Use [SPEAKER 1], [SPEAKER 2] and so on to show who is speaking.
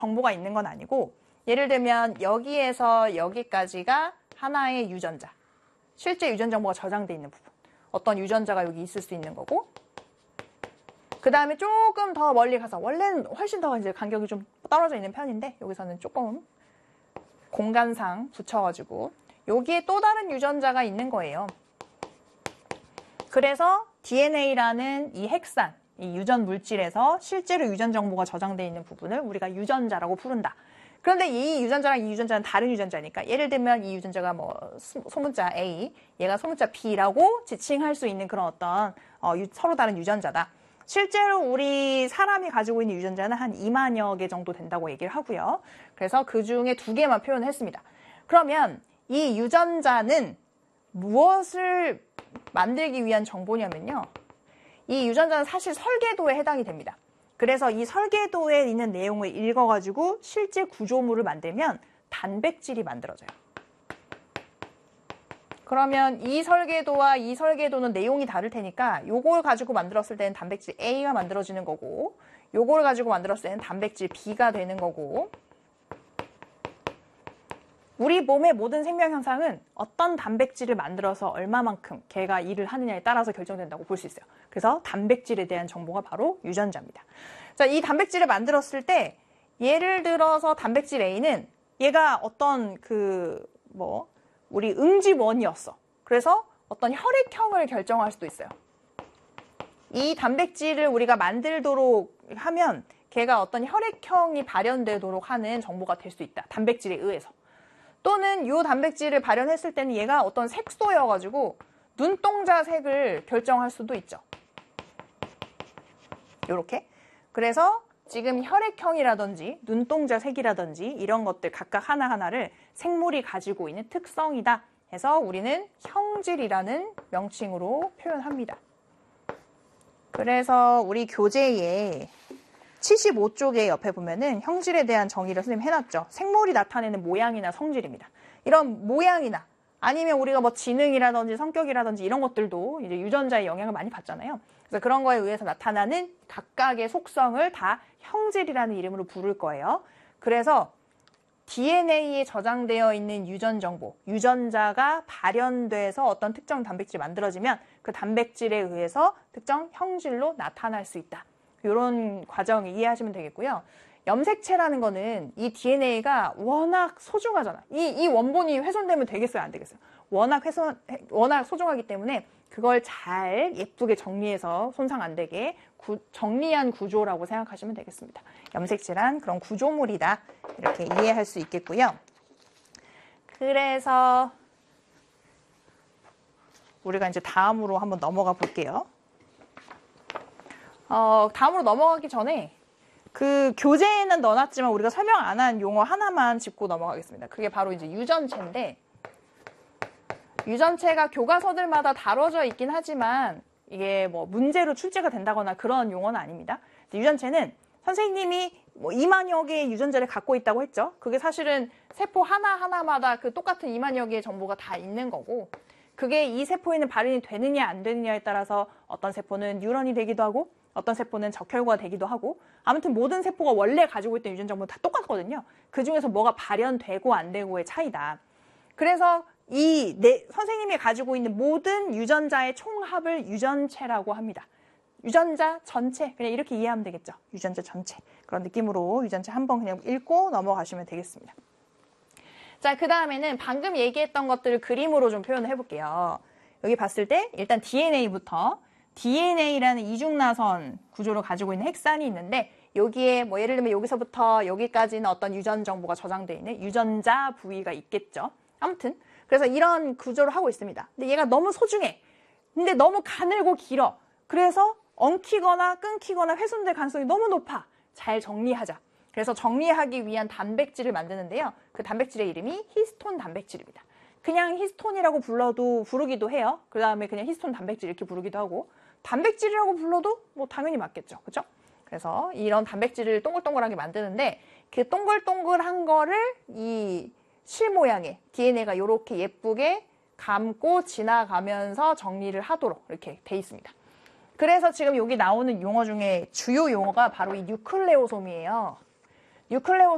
[SPEAKER 1] 정보가 있는 건 아니고, 예를 들면 여기에서 여기까지가 하나의 유전자, 실제 유전 정보가 저장돼 있는 부분, 어떤 유전자가 여기 있을 수 있는 거고, 그 다음에 조금 더 멀리 가서, 원래는 훨씬 더 이제 간격이 좀 떨어져 있는 편인데 여기서는 조금 공간상 붙여가지고 여기에 또 다른 유전자가 있는 거예요. 그래서 DNA라는 이 핵산, 이 유전 물질에서 실제로 유전 정보가 저장되어 있는 부분을 우리가 유전자라고 부른다. 그런데 이 유전자랑 이 유전자는 다른 유전자니까, 예를 들면 이 유전자가 뭐 소문자 A, 얘가 소문자 B라고 지칭할 수 있는 그런 어떤 서로 다른 유전자다. 실제로 우리 사람이 가지고 있는 유전자는 한 2만여 개 정도 된다고 얘기를 하고요. 그래서 그 중에 2개만 표현을 했습니다. 그러면 이 유전자는 무엇을 만들기 위한 정보냐면요, 이 유전자는 사실 설계도에 해당이 됩니다. 그래서 이 설계도에 있는 내용을 읽어가지고 실제 구조물을 만들면 단백질이 만들어져요. 그러면 이 설계도와 이 설계도는 내용이 다를 테니까 요걸 가지고 만들었을 때는 단백질 A가 만들어지는 거고, 요걸 가지고 만들었을 때는 단백질 B가 되는 거고, 우리 몸의 모든 생명 현상은 어떤 단백질을 만들어서 얼마만큼 걔가 일을 하느냐에 따라서 결정된다고 볼 수 있어요. 그래서 단백질에 대한 정보가 바로 유전자입니다. 자, 이 단백질을 만들었을 때 예를 들어서 단백질 A는 얘가 어떤 우리 응집원이었어. 그래서 어떤 혈액형을 결정할 수도 있어요. 이 단백질을 우리가 만들도록 하면 걔가 어떤 혈액형이 발현되도록 하는 정보가 될 수 있다. 단백질에 의해서. 또는 이 단백질을 발현했을 때는 얘가 어떤 색소여가지고 눈동자 색을 결정할 수도 있죠. 요렇게. 그래서 지금 혈액형이라든지 눈동자 색이라든지 이런 것들 각각 하나하나를 생물이 가지고 있는 특성이다 해서 우리는 형질이라는 명칭으로 표현합니다. 그래서 우리 교재에 75쪽에 옆에 보면은 형질에 대한 정의를 선생님 해놨죠. 생물이 나타내는 모양이나 성질입니다. 이런 모양이나 아니면 우리가 뭐 지능이라든지 성격이라든지 이런 것들도 이제 유전자의 영향을 많이 받잖아요. 그래서 그런 거에 의해서 나타나는 각각의 속성을 다 형질이라는 이름으로 부를 거예요. 그래서 DNA에 저장되어 있는 유전 정보, 유전자가 발현돼서 어떤 특정 단백질이 만들어지면 그 단백질에 의해서 특정 형질로 나타날 수 있다. 이런 과정을 이해하시면 되겠고요. 염색체라는 거는 이 DNA가 워낙 소중하잖아. 이 원본이 훼손되면 되겠어요? 안 되겠어요? 워낙 소중하기 때문에 그걸 잘 예쁘게 정리해서 손상 안 되게 정리한 구조라고 생각하시면 되겠습니다. 염색체란 그런 구조물이다. 이렇게 이해할 수 있겠고요. 그래서 우리가 이제 다음으로 한번 넘어가 볼게요. 다음으로 넘어가기 전에 그 교재에는 넣어놨지만 우리가 설명 안 한 용어 하나만 짚고 넘어가겠습니다. 그게 바로 이제 유전체인데, 유전체가 교과서들마다 다뤄져 있긴 하지만 이게 뭐 문제로 출제가 된다거나 그런 용어는 아닙니다. 유전체는 선생님이 뭐 2만여 개의 유전자를 갖고 있다고 했죠. 그게 사실은 세포 하나하나마다 그 똑같은 2만여 개의 정보가 다 있는 거고, 그게 이 세포에는 발현이 되느냐 안 되느냐에 따라서 어떤 세포는 뉴런이 되기도 하고 어떤 세포는 적혈구가 되기도 하고, 아무튼 모든 세포가 원래 가지고 있던 유전 정보는 다 똑같거든요. 그 중에서 뭐가 발현되고 안 되고의 차이다. 그래서 선생님이 가지고 있는 모든 유전자의 총합을 유전체라고 합니다. 유전자 전체, 그냥 이렇게 이해하면 되겠죠. 유전자 전체. 그런 느낌으로 유전체 한번 그냥 읽고 넘어가시면 되겠습니다. 자, 그 다음에는 방금 얘기했던 것들을 그림으로 좀 표현을 해볼게요. 여기 봤을 때 일단 DNA부터, DNA라는 이중나선 구조를 가지고 있는 핵산이 있는데, 여기에 뭐 예를 들면 여기서부터 여기까지는 어떤 유전 정보가 저장되어 있는 유전자 부위가 있겠죠. 아무튼 그래서 이런 구조를 하고 있습니다. 근데 얘가 너무 소중해. 근데 너무 가늘고 길어. 그래서 엉키거나 끊기거나 훼손될 가능성이 너무 높아. 잘 정리하자. 그래서 정리하기 위한 단백질을 만드는데요. 그 단백질의 이름이 히스톤 단백질입니다. 그냥 히스톤이라고 부르기도 해요. 그 다음에 그냥 히스톤 단백질 이렇게 부르기도 하고, 단백질이라고 불러도 뭐 당연히 맞겠죠. 그렇죠? 그래서 이런 단백질을 동글동글하게 만드는데, 그 동글동글한 거를 이 실 모양의 DNA가 이렇게 예쁘게 감고 지나가면서 정리를 하도록 이렇게 돼 있습니다. 그래서 지금 여기 나오는 용어 중에 주요 용어가 바로 이 뉴클레오솜이에요. 뉴클레오솜